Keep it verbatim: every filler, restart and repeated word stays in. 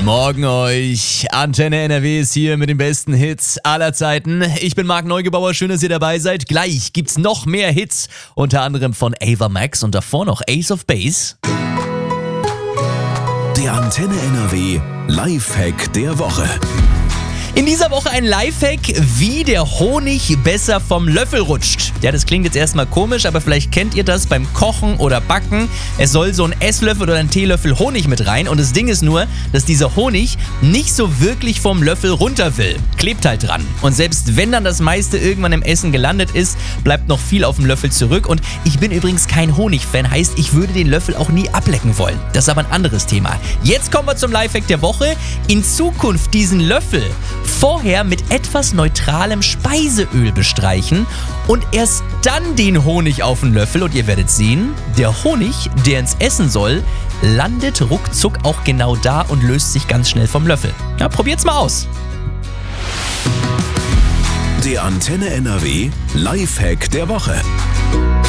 Guten Morgen euch. Antenne N R W ist hier mit den besten Hits aller Zeiten. Ich bin Marc Neugebauer, schön, dass ihr dabei seid. Gleich gibt's noch mehr Hits, unter anderem von Ava Max und davor noch Ace of Base. Der Antenne N R W Lifehack der Woche. In dieser Woche ein Lifehack, wie der Honig besser vom Löffel rutscht. Ja, das klingt jetzt erstmal komisch, aber vielleicht kennt ihr das beim Kochen oder Backen. Es soll so ein Esslöffel oder ein Teelöffel Honig mit rein und das Ding ist nur, dass dieser Honig nicht so wirklich vom Löffel runter will. Klebt halt dran. Und selbst wenn dann das meiste irgendwann im Essen gelandet ist, bleibt noch viel auf dem Löffel zurück. Und ich bin übrigens kein Honig-Fan, heißt, ich würde den Löffel auch nie ablecken wollen. Das ist aber ein anderes Thema. Jetzt kommen wir zum Lifehack der Woche. In Zukunft diesen Löffel vorher mit etwas neutralem Speiseöl bestreichen und erst dann den Honig auf den Löffel und ihr werdet sehen, der Honig, der ins Essen soll, landet ruckzuck auch genau da und löst sich ganz schnell vom Löffel. Ja, probiert's mal aus. Der Antenne N R W Lifehack der Woche.